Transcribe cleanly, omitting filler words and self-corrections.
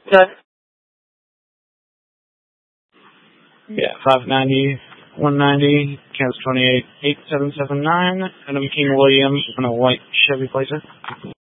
Good. Yeah, 590, 190, Kansas 28, 8779, Adam King Williams on a white Chevy Blazer.